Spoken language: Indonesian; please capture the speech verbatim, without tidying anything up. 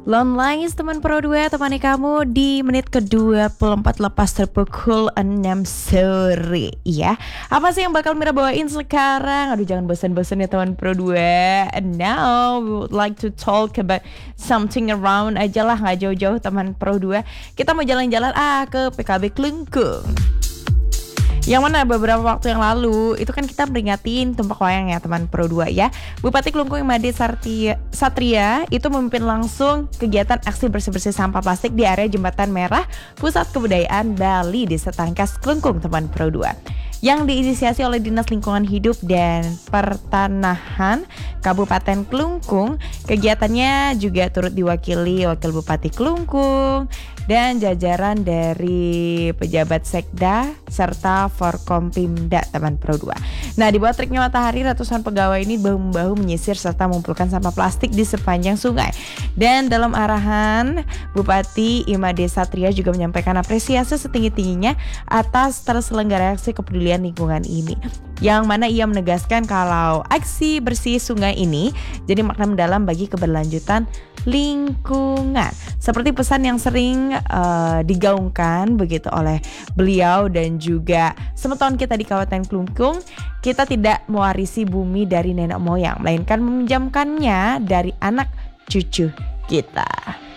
Lone Lines teman Pro dua temani kamu di menit ke dua puluh empat lepas terpukul enam sore ya. Apa sih yang bakal Mira bawain sekarang? Aduh jangan bosan-bosan ya teman Pro dua. And now we would like to talk about something around aja lah, gak jauh-jauh teman Pro dua. Kita mau jalan-jalan ah ke P K B Klungkung. Yang mana beberapa waktu yang lalu itu kan kita peringatin Tumpak Wayang ya teman Pro dua ya. Bupati Klungkung Imade Sartia, Satria itu memimpin langsung kegiatan aksi bersih-bersih sampah plastik di area Jembatan Merah Pusat Kebudayaan Bali di Setangkas Klungkung teman Pro dua. Yang diinisiasi oleh Dinas Lingkungan Hidup dan Pertanahan Kabupaten Klungkung. Kegiatannya juga turut diwakili Wakil Bupati Klungkung dan jajaran dari pejabat Sekda serta Forkompimda teman Pro dua. Nah, di bawah triknya matahari ratusan pegawai ini bahu-membahu menyisir serta mengumpulkan sampah plastik di sepanjang sungai. Dan dalam arahan Bupati Imade Satria juga menyampaikan apresiasi setinggi-tingginya atas terselenggaranya aksi kepedulian lingkungan ini. Yang mana ia menegaskan kalau aksi bersih sungai ini jadi makna mendalam bagi keberlanjutan lingkungan. Seperti pesan yang sering uh, digaungkan begitu oleh beliau dan juga semeton kita di Kabupaten Klungkung, kita tidak mewarisi bumi dari nenek moyang, melainkan meminjamkannya dari anak cucu kita.